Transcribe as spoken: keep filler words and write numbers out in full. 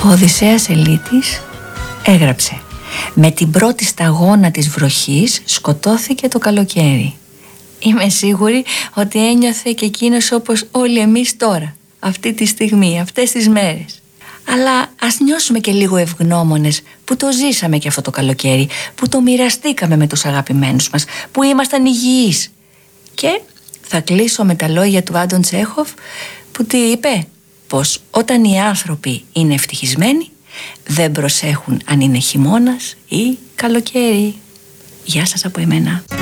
Ο Οδυσσέας Ελίτης έγραψε: «Με την πρώτη σταγόνα της βροχής σκοτώθηκε το καλοκαίρι». Είμαι σίγουρη ότι ένιωθε και εκείνος όπως όλοι εμείς τώρα, αυτή τη στιγμή, αυτές τις μέρες. Αλλά ας νιώσουμε και λίγο ευγνώμονες που το ζήσαμε και αυτό το καλοκαίρι, που το μοιραστήκαμε με τους αγαπημένους μας, που ήμασταν υγιείς. Και θα κλείσω με τα λόγια του Άντων Τσέχοφ, που τι είπε? Πως όταν οι άνθρωποι είναι ευτυχισμένοι δεν προσέχουν αν είναι χειμώνας ή καλοκαίρι. Γεια σας από εμένα.